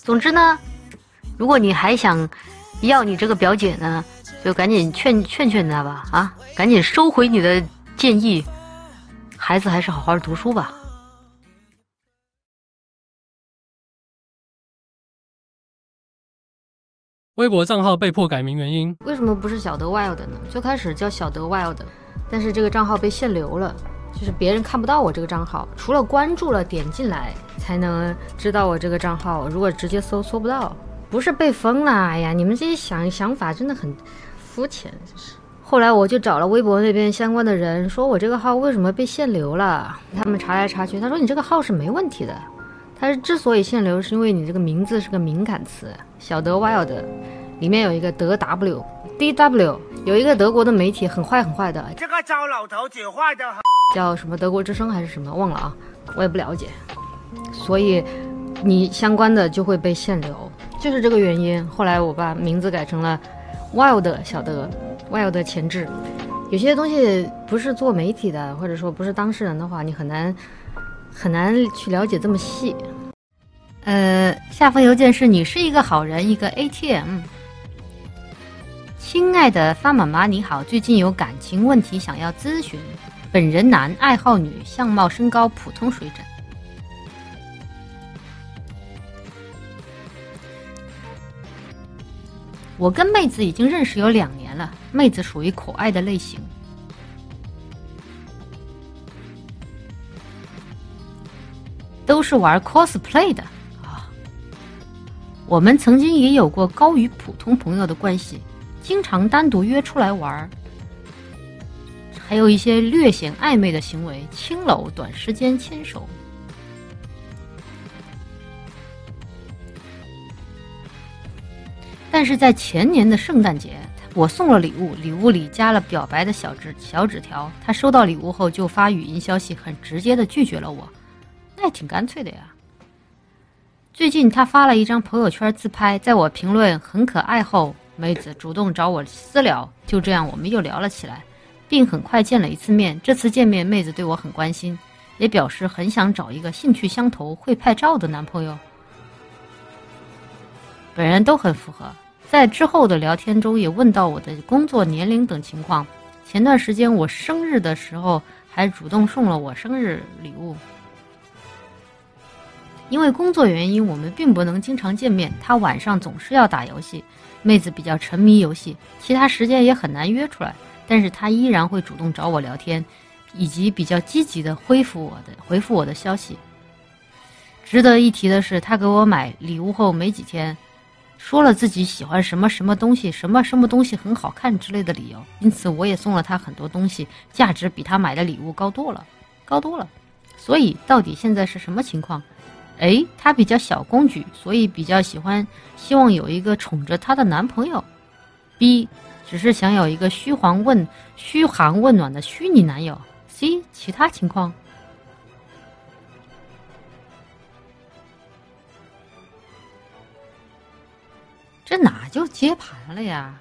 总之呢，如果你还想要你这个表姐呢，就赶紧劝她吧，啊，赶紧收回你的建议，孩子还是好好读书吧。 微博账号被迫改名原因？ 为什么不是小德 Wild 呢？最开始叫小德 Wild， 但是这个账号被限流了，就是别人看不到我这个账号，除了关注了点进来才能知道我这个账号，如果直接搜不到。不是被封了，哎呀，你们这些想法真的很肤浅，就是。后来我就找了微博那边相关的人，说我这个号为什么被限流了？他们查来查去，他说你这个号是没问题的，他是之所以限流，是因为你这个名字是个敏感词，小德 Wild 里面有一个德 W，DW 有一个德国的媒体很坏的， 这个糟老头子坏的很， 叫什么德国之声还是什么忘了啊，我也不了解，所以你相关的就会被限流。就是这个原因，后来我把名字改成了 Wild 小德 Wild 前置。有些东西不是做媒体的，或者说不是当事人的话，你很难去了解这么细。下封邮件是你是一个好人，一个 ATM。亲爱的发妈妈你好，最近有感情问题想要咨询，本人男，爱好女，相貌身高普通水准。我跟妹子已经认识有2年了，妹子属于可爱的类型，都是玩 cosplay 的啊。我们曾经也有过高于普通朋友的关系，经常单独约出来玩，还有一些略显暧昧的行为，轻搂，短时间牵手。但是在前年的圣诞节，我送了礼物，礼物里加了表白的小纸条，他收到礼物后就发语音消息，很直接的拒绝了我，那也挺干脆的呀。最近他发了一张朋友圈自拍，在我评论很可爱后，妹子主动找我私聊，就这样我们又聊了起来，并很快见了一次面。这次见面妹子对我很关心，也表示很想找一个兴趣相投会拍照的男朋友，本人都很符合。在之后的聊天中也问到我的工作、年龄等情况。前段时间我生日的时候还主动送了我生日礼物。因为工作原因我们并不能经常见面，他晚上总是要打游戏，妹子比较沉迷游戏，其他时间也很难约出来，但是他依然会主动找我聊天，以及比较积极的回复我的消息。值得一提的是，他给我买礼物后没几天，说了自己喜欢什么东西，什么东西很好看之类的理由，因此我也送了他很多东西，价值比他买的礼物高多了。所以到底现在是什么情况？A， 她比较小公举，所以比较希望有一个宠着她的男朋友。B， 只是想有一个嘘寒问暖的虚拟男友。C， 其他情况。这哪就接盘了呀？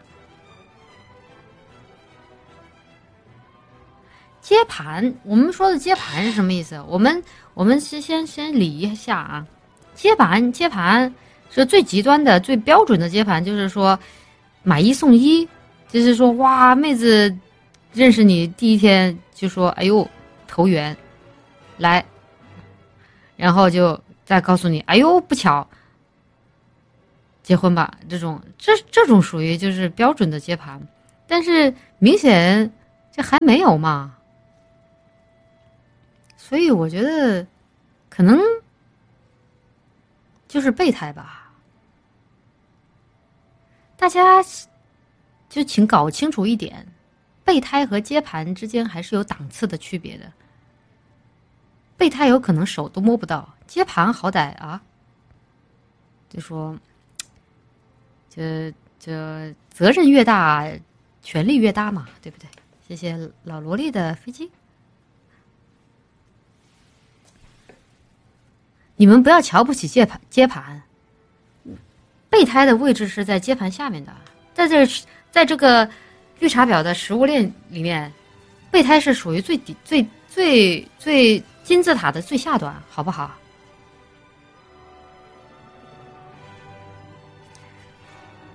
接盘，我们说的接盘是什么意思？我们先理一下啊。接盘是最极端的、最标准的接盘，就是说买1送1，就是说哇，妹子认识你第一天就说哎呦投缘来，然后就再告诉你哎呦不巧结婚吧，这种属于就是标准的接盘，但是明显这还没有嘛。所以我觉得可能就是备胎吧，大家就请搞清楚一点，备胎和接盘之间还是有档次的区别的。备胎有可能手都摸不到，接盘好歹啊，就说这责任越大权力越大嘛，对不对？谢谢老萝莉的飞机。你们不要瞧不起接盘，备胎的位置是在接盘下面的，在这个绿茶婊的食物链里面，备胎是属于最金字塔的最下端，好不好？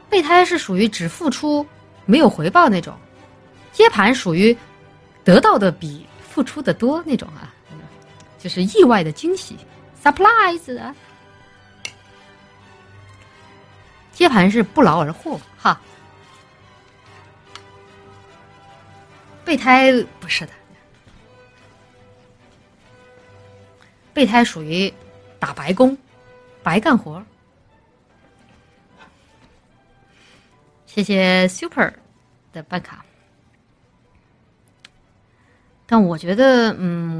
备胎是属于只付出没有回报那种，接盘属于得到的比付出的多那种啊，就是意外的惊喜 ，surprise 啊。接盘是不劳而获哈，备胎不是的，备胎属于打白工，白干活。谢谢 Super 的办卡，但我觉得，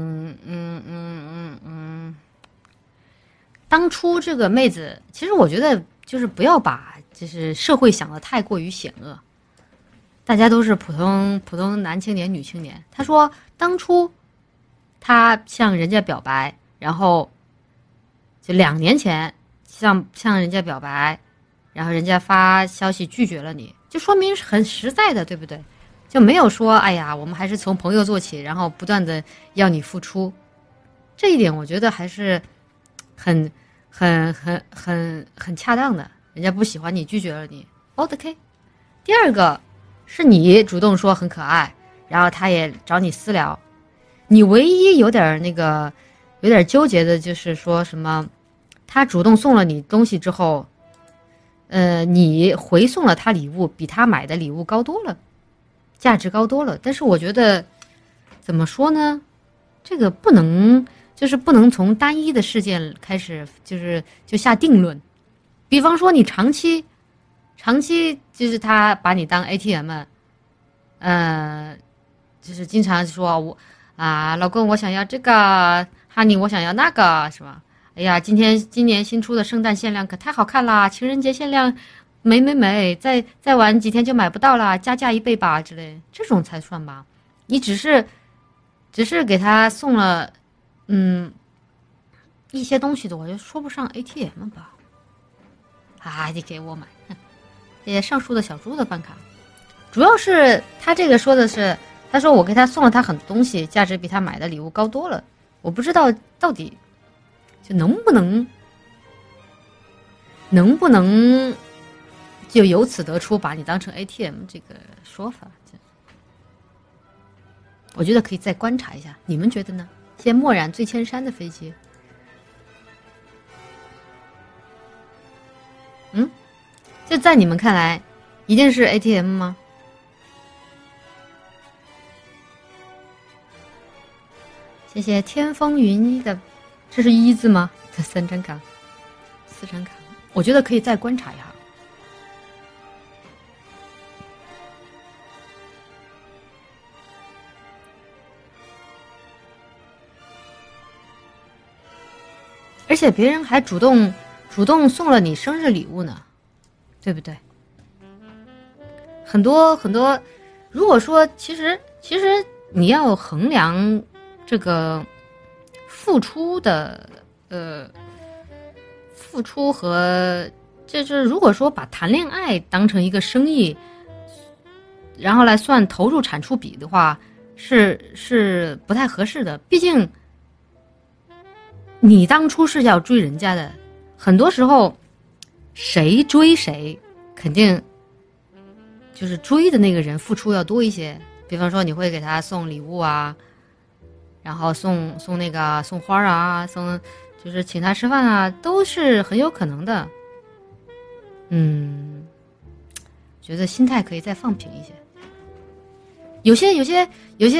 当初这个妹子，其实我觉得就是不要把就是社会想得太过于险恶，大家都是普通男青年、女青年。他说当初他向人家表白，然后就2年前向人家表白。然后人家发消息拒绝了你，就说明很实在的，对不对？就没有说哎呀，我们还是从朋友做起，然后不断的要你付出。这一点我觉得还是很恰当的。人家不喜欢你，拒绝了你 ，OK。第二个是你主动说很可爱，然后他也找你私聊，你唯一有点纠结的就是说什么，他主动送了你东西之后。你回送了他礼物，比他买的礼物高多了，价值高多了。但是我觉得，怎么说呢？这个不能从单一的事件开始，就下定论。比方说，你长期就是他把你当 ATM，就是经常说老公我想要这个 ，Honey 我想要那个，是吧？哎呀，今年新出的圣诞限量可太好看啦！情人节限量美，再晚几天就买不到啦，加价1倍吧之类，这种才算吧。你只是给他送了一些东西的，我就说不上 ATM 吧。你给我买，谢谢上述的小猪的办卡。主要是他这个说的是，他说我给他送了他很多东西，价值比他买的礼物高多了。我不知道到底。就能不能就由此得出把你当成 ATM 这个说法？我觉得可以再观察一下，你们觉得呢？谢谢墨染醉千山的飞机。就在你们看来，一定是 ATM 吗？谢谢天风云一的。这是1字吗？这3张卡，4张卡，我觉得可以再观察一下。而且别人还主动送了你生日礼物呢，对不对？很多，如果说其实你要衡量这个。付出和就是如果说把谈恋爱当成一个生意，然后来算投入产出比的话，是不太合适的。毕竟你当初是要追人家的，很多时候谁追谁，肯定就是追的那个人付出要多一些。比方说你会给他送礼物啊。然后送花啊，就是请他吃饭啊，都是很有可能的。觉得心态可以再放平一些。有些